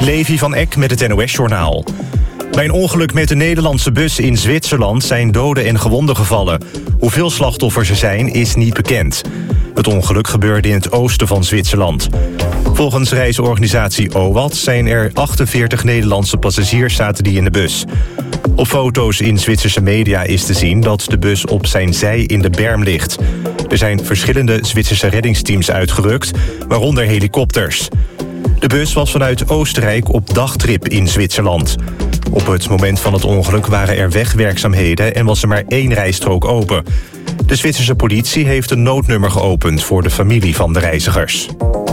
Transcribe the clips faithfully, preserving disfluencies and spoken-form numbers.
Levi van Eck met het N O S-journaal. Bij een ongeluk met de Nederlandse bus in Zwitserland zijn doden en gewonden gevallen. Hoeveel slachtoffers er zijn, is niet bekend. Het ongeluk gebeurde in het oosten van Zwitserland. Volgens reisorganisatie O W A T zijn er achtenveertig Nederlandse passagiers zaten die in de bus. Op foto's in Zwitserse media is te zien dat de bus op zijn zij in de berm ligt. Er zijn verschillende Zwitserse reddingsteams uitgerukt, waaronder helikopters. De bus was vanuit Oostenrijk op dagtrip in Zwitserland. Op het moment van het ongeluk waren er wegwerkzaamheden en was er maar één rijstrook open. De Zwitserse politie heeft een noodnummer geopend voor de familie van de reizigers.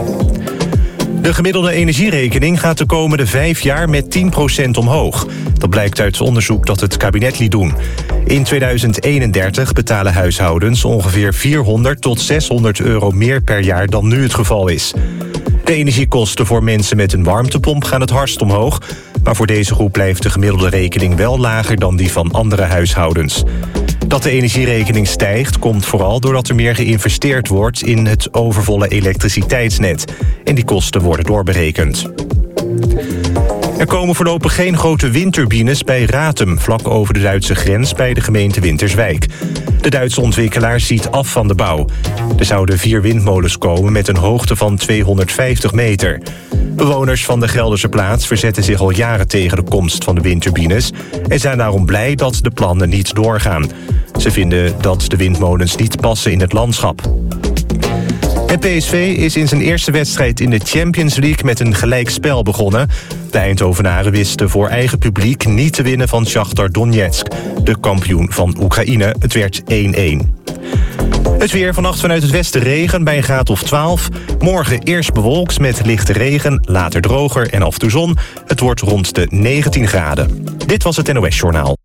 De gemiddelde energierekening gaat de komende vijf jaar met tien procent omhoog. Dat blijkt uit onderzoek dat het kabinet liet doen. In tweeduizend eenendertig betalen huishoudens ongeveer vierhonderd tot zeshonderd euro meer per jaar dan nu het geval is. De energiekosten voor mensen met een warmtepomp gaan het hardst omhoog, maar voor deze groep blijft de gemiddelde rekening wel lager dan die van andere huishoudens. Dat de energierekening stijgt komt vooral doordat er meer geïnvesteerd wordt in het overvolle elektriciteitsnet. En die kosten worden doorberekend. Er komen voorlopig geen grote windturbines bij Ratum, vlak over de Duitse grens bij de gemeente Winterswijk. De Duitse ontwikkelaar ziet af van de bouw. Er zouden vier windmolens komen met een hoogte van tweehonderdvijftig meter. Bewoners van de Gelderse plaats verzetten zich al jaren tegen de komst van de windturbines en zijn daarom blij dat de plannen niet doorgaan. Ze vinden dat de windmolens niet passen in het landschap. En P S V is in zijn eerste wedstrijd in de Champions League met een gelijkspel begonnen. De Eindhovenaren wisten voor eigen publiek niet te winnen van Shakhtar Donetsk, de kampioen van Oekraïne. Het werd één-één. Het weer, vannacht vanuit het westen regen bij een graad of twaalf. Morgen eerst bewolkt met lichte regen, later droger en af en toe zon. Het wordt rond de negentien graden. Dit was het N O S-journaal.